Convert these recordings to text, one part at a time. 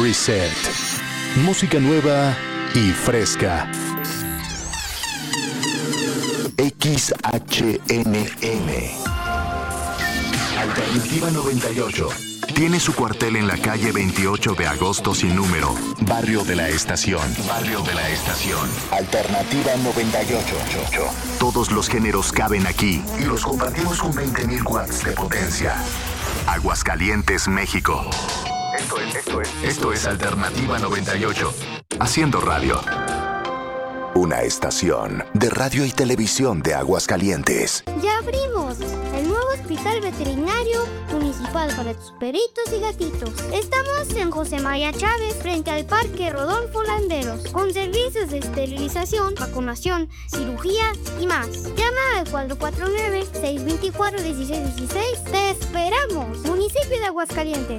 Reset. Música nueva y fresca. XHNM. Alternativa 98. Tiene su cuartel en la calle 28 de agosto sin número. Barrio de la Estación. Barrio de la Estación. Alternativa 98. Todos los géneros caben aquí y los compartimos con 20.000 watts de potencia. Aguascalientes, México. Esto es Alternativa 98. Haciendo radio. Una estación de radio y televisión de Aguascalientes. ¡Ya abrimos! El nuevo hospital veterinario municipal para tus perritos y gatitos. Estamos en José María Chávez, frente al Parque Rodolfo Landeros, con servicios de esterilización, vacunación, cirugía y más. Llama al 449-624-1616. ¡Te esperamos! Municipio de Aguascalientes.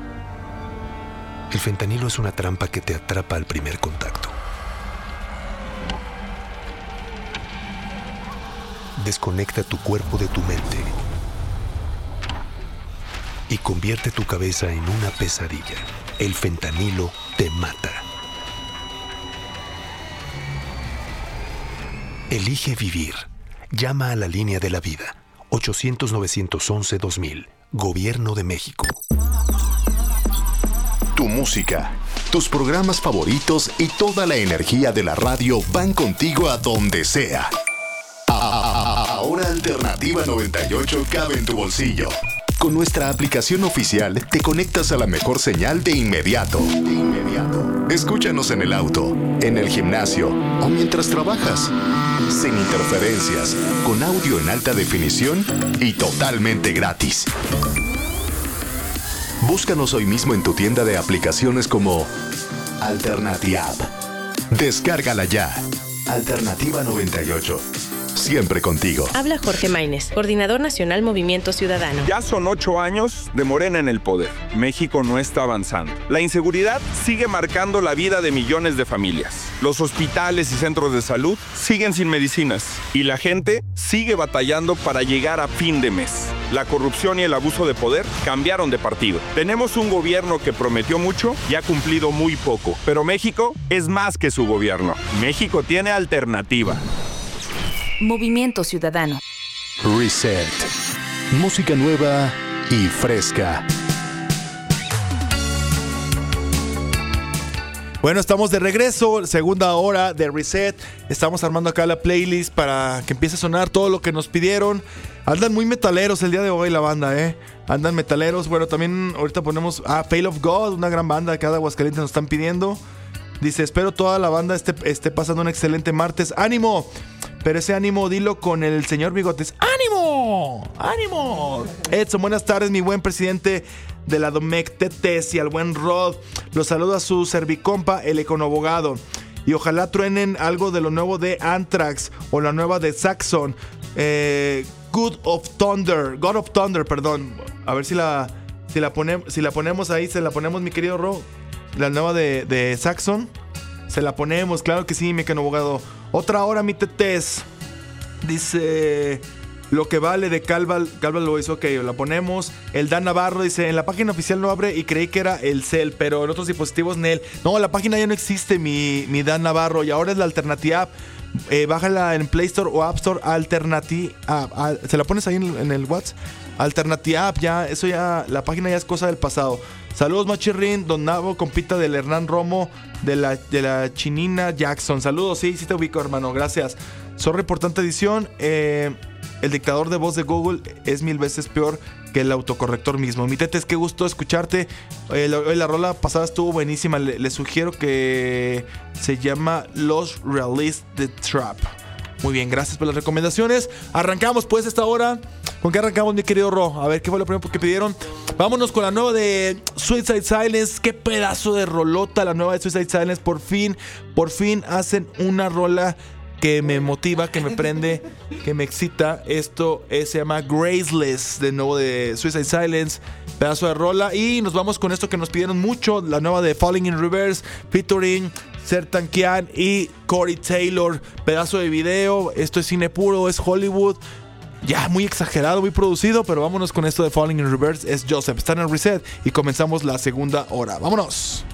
El fentanilo es una trampa que te atrapa al primer contacto. Desconecta tu cuerpo de tu mente y convierte tu cabeza en una pesadilla. El fentanilo te mata. Elige vivir. Llama a la línea de la vida. 800-911-2000. Gobierno de México. Tu música, tus programas favoritos y toda la energía de la radio van contigo a donde sea. Ahora Alternativa 98 cabe en tu bolsillo. Con nuestra aplicación oficial te conectas a la mejor señal de inmediato. Escúchanos en el auto, en el gimnasio o mientras trabajas. Sin interferencias, con audio en alta definición y totalmente gratis. Búscanos hoy mismo en tu tienda de aplicaciones como Alternativa App. Descárgala ya. Alternativa 98. Siempre contigo. Habla Jorge Maínez, Coordinador Nacional Movimiento Ciudadano. Ya son 8 años de Morena en el poder. México no está avanzando. La inseguridad sigue marcando la vida de millones de familias. Los hospitales y centros de salud siguen sin medicinas. Y la gente sigue batallando para llegar a fin de mes. La corrupción y el abuso de poder cambiaron de partido. Tenemos un gobierno que prometió mucho y ha cumplido muy poco. Pero México es más que su gobierno. México tiene alternativa. Movimiento Ciudadano. Reset. Música nueva y fresca. Bueno, estamos de regreso, segunda hora de Reset. Estamos armando acá la playlist para que empiece a sonar todo lo que nos pidieron. Andan muy metaleros el día de hoy la banda, Andan metaleros. Bueno, también ahorita ponemos Fail of God, una gran banda que cada Aguascalientes nos están pidiendo. Dice, espero toda la banda esté pasando un excelente martes. ¡Ánimo! Pero ese ánimo dilo con el señor Bigotes. ¡Ánimo! ¡Ánimo! Edson, buenas tardes, mi buen presidente de la Domec Tetes y al buen Rod. Los saludo a su servicompa, el econoabogado. Y ojalá truenen algo de lo nuevo de Anthrax o la nueva de Saxon. God of Thunder, perdón. A ver si la ponemos ahí, se la ponemos, mi querido Rod. La nueva de Saxon. Se la ponemos, claro que sí, mi econoabogado. Otra hora, mi tetés. Dice, lo que vale de Calval lo hizo, ok, la ponemos. El Dan Navarro dice, en la página oficial no abre y creí que era el Cell, pero en otros dispositivos Nel. No, la página ya no existe, mi Dan Navarro, y ahora es la Alternativa App. Bájala en Play Store o App Store, Alternativa App. ¿Se la pones ahí en el WhatsApp? Alternativa App, ya, eso ya, la página ya es cosa del pasado. Saludos, Machirrín, Don Navo, compita del Hernán Romo, de la Chinina Jackson. Saludos, sí te ubico, hermano, gracias. Sorry por tanta edición. El dictador de voz de Google es 1000 veces peor que el autocorrector mismo. Mi tetes, qué gusto escucharte. La rola pasada estuvo buenísima. Le sugiero que se llama Los Release the Trap. Muy bien, gracias por las recomendaciones. Arrancamos pues esta hora. ¿Con qué arrancamos, mi querido Ro? A ver, ¿qué fue lo primero que pidieron? Vámonos con la nueva de Suicide Silence. Qué pedazo de rolota la nueva de Suicide Silence. Por fin hacen una rola que me motiva, que me prende, que me excita. Esto se llama Graceless, de nuevo de Suicide Silence. Pedazo de rola. Y nos vamos con esto que nos pidieron mucho, la nueva de Falling in Reverse, featuring Sertan Kian y Corey Taylor. Pedazo de video. Esto es cine puro, es Hollywood. Ya muy exagerado, muy producido, pero vámonos con esto de Falling in Reverse. Es Joseph, está en el Reset y comenzamos la segunda hora. ¡Vámonos!